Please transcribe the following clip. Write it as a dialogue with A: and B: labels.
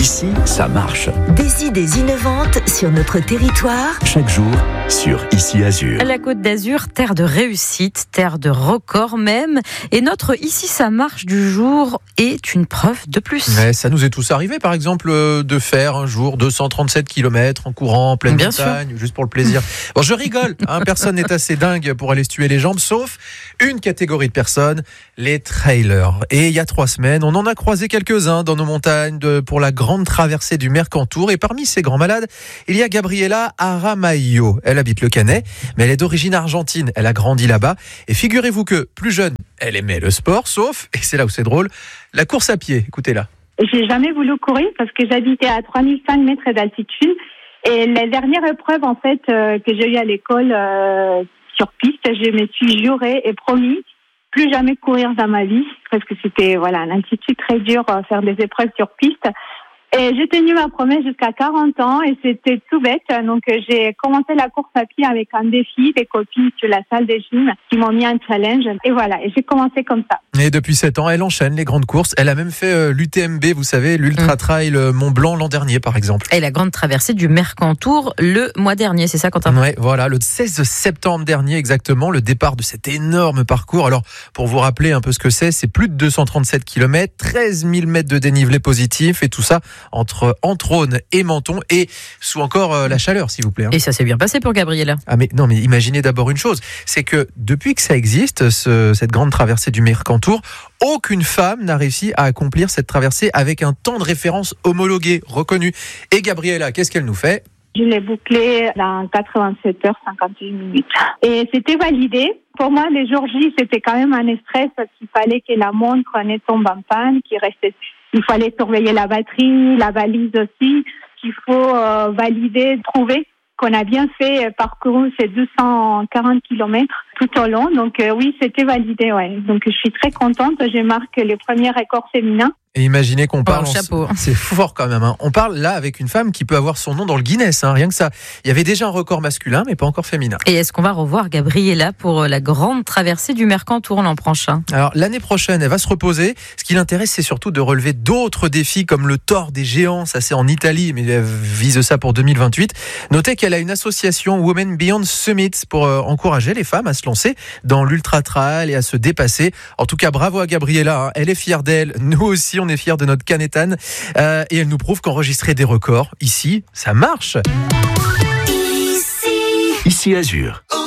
A: Ici, ça marche.
B: Des idées innovantes sur notre territoire.
A: Chaque jour, sur Ici Azur.
C: La Côte d'Azur, terre de réussite, terre de records même. Et notre Ici ça marche du jour est une preuve de plus.
D: Ouais, ça nous est tous arrivé, par exemple, de faire un jour 237 km en courant en pleine montagne, juste pour le plaisir. Bon, je rigole, personne n'est assez dingue pour aller se tuer les jambes, sauf une catégorie de personnes, les trailers. Et il y a 3 semaines, on en a croisé quelques-uns dans nos montagnes pour la grande traversée du Mercantour. Et parmi ces grands malades, il y a Gabriela Aramayo. Elle habite le Canet, mais elle est d'origine argentine. Elle a grandi là-bas. Et figurez-vous que, plus jeune, elle aimait le sport, sauf, et c'est là où c'est drôle, la course à pied. Écoutez-la.
E: J'ai jamais voulu courir parce que j'habitais à 3005 mètres d'altitude. Et la dernière épreuve, en fait, que j'ai eue à l'école sur piste, je me suis juré et promis plus jamais courir dans ma vie parce que c'était une altitude très dure faire des épreuves sur piste. Et j'ai tenu ma promesse jusqu'à 40 ans et c'était tout bête. Donc j'ai commencé la course à pied avec un défi, des copines sur la salle de gym qui m'ont mis un challenge. Et voilà, et j'ai commencé comme ça.
D: Et depuis 7 ans, elle enchaîne les grandes courses. Elle a même fait l'UTMB, vous savez, l'Ultra Trail Mont Blanc l'an dernier par exemple.
C: Et la grande traversée du Mercantour le mois dernier, c'est ça Quentin ?
D: Ouais, voilà, le 16 septembre dernier exactement, le départ de cet énorme parcours. Alors, pour vous rappeler un peu ce que c'est plus de 237 km, 13 000 mètres de dénivelé positif et tout ça entre Antrone et Menton et sous encore la chaleur, s'il vous plaît.
C: Et ça s'est bien passé pour Gabriela.
D: Ah mais non, mais imaginez d'abord une chose, c'est que depuis que ça existe, cette grande traversée du Mercantour, aucune femme n'a réussi à accomplir cette traversée avec un temps de référence homologué, reconnu. Et Gabriela, qu'est-ce qu'elle nous fait ?
E: Je l'ai bouclé dans 87 heures 51 minutes. Et c'était validé. Pour moi, les jours J, c'était quand même un stress parce qu'il fallait que la montre ne tombe en panne, il fallait surveiller la batterie, la valise aussi, qu'il faut valider, trouver qu'on a bien fait parcouru ces 240 km tout au long. Donc oui, c'était validé. Ouais. Donc je suis très contente. J'ai marqué les premiers records féminins.
D: Et imaginez qu'on parle,
C: chapeau.
D: C'est fort quand même. On parle là avec une femme qui peut avoir son nom dans le Guinness, rien que ça. Il y avait déjà un record masculin, mais pas encore féminin.
C: Et est-ce qu'on va revoir Gabriela pour la grande traversée du Mercantour l'an prochain ?
D: Alors l'année prochaine, elle va se reposer. Ce qui l'intéresse, c'est surtout de relever d'autres défis comme le Tour des Géants. Ça, c'est en Italie, mais elle vise ça pour 2028. Notez qu'elle a une association Women Beyond Summits pour encourager les femmes à se lancer dans l'ultra trail et à se dépasser. En tout cas, bravo à Gabriela. Elle est fière d'elle. Nous aussi, on est fiers de notre Canétane et elle nous prouve qu'enregistrer des records, ici, ça marche.
A: Ici Azur.